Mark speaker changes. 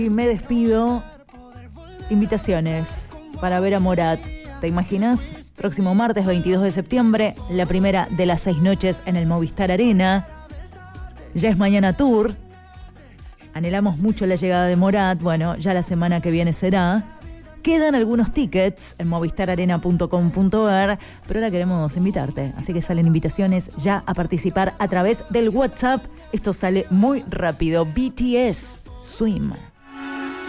Speaker 1: Y me despido. Invitaciones para ver a Morat. ¿Te imaginas? Próximo martes 22 de septiembre, la primera de las 6 noches en el Movistar Arena. Ya es mañana tour. Anhelamos mucho la llegada de Morat. Bueno, ya la semana que viene será. Quedan algunos tickets en movistararena.com.ar, pero ahora queremos invitarte. Así que salen invitaciones ya a participar a través del WhatsApp. Esto sale muy rápido. BTS Swim.